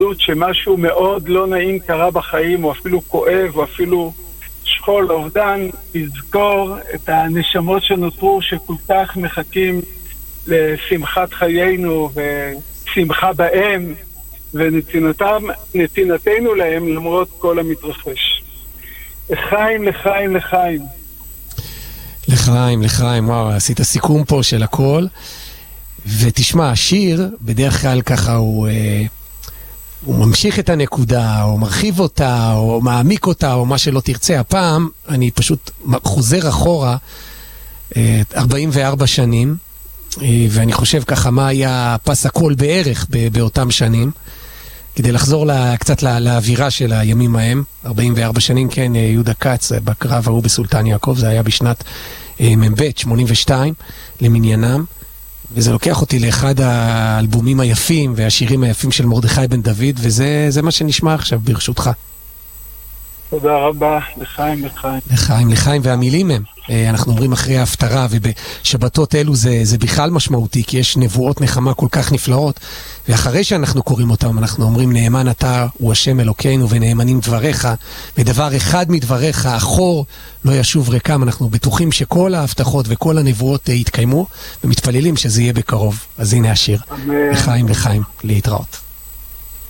התבוננות שמשהו מאוד לא נעים קרה בחיים, או אפילו כואב, או אפילו שכול, אובדן, לזכור את הנשמות שנותרו שכל כך מחכים לשמחת חיינו ושמחה בהם ונתינתנו להם למרות כל המתרחש. לחיים, לחיים, לחיים. לחיים, לחיים, וואו, עשית סיכום פה של הכל. ותשמע, השיר בדרך כלל ככה הוא ממשיך את הנקודה, או מרחיב אותה, או מעמיק אותה, או מה שלא תרצה. הפעם אני פשוט חוזר אחורה 44 שנים, ואני חושב ככה מה היה פס הכל בערך באותם שנים, כדי לחזור קצת לאווירה של הימים ההם. 44 שנים, כן, יהודה כץ בקרב ההוא בסולטן יעקב, זה היה בשנת מ"ב, 82 למניינם, וזה לוקח אותי לאחד האלבומים היפים והשירים היפים של מרדכי בן דוד, וזה מה שנשמע עכשיו ברשותך. תודה רבה, לחיים, לחיים. לחיים, לחיים, והמילים הם, אנחנו אומרים אחרי ההפטרה, ובשבתות אלו זה בכלל משמעותי, כי יש נבואות נחמה כל כך נפלאות, ואחרי שאנחנו קוראים אותם, אנחנו אומרים, נאמן אתה הוא השם אלוקינו, ונאמנים דבריך, ודבר אחד מדבריך, אחור לא ישוב ריקם. אנחנו בטוחים שכל ההבטחות וכל הנבואות יתקיימו, ומתפללים שזה יהיה בקרוב. אז הנה השיר. לחיים, לחיים, להתראות.